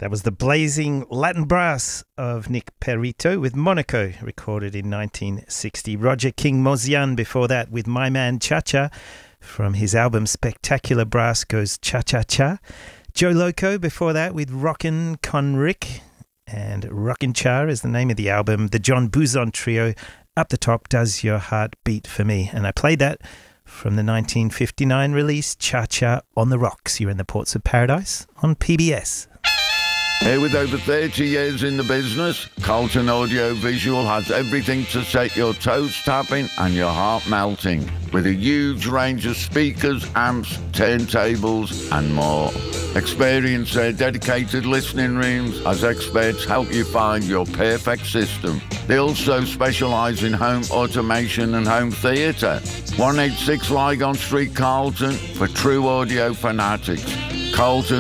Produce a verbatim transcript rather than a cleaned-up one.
That was the blazing Latin brass of Nick Perito with Monaco, recorded in nineteen sixty. Roger King Mozian before that with My Man Cha Cha. From his album Spectacular Brass goes Cha Cha Cha. Joe Loco before that with Rockin' Con Rick. And Rockin' Cha is the name of the album. The John Buzon Trio, Up the Top, Does Your Heart Beat For Me? And I played that from the nineteen fifty-nine release Cha Cha on the Rocks. You're in the Ports of Paradise on P B S. Here with over thirty years in the business, Carlton Audio Visual has everything to set your toes tapping and your heart melting. With a huge range of speakers, amps, turntables and more. Experience their dedicated listening rooms as experts help you find your perfect system. They also specialise in home automation and home theatre. one eighty-six Lygon Street, Carlton, for true audio fanatics. Carlton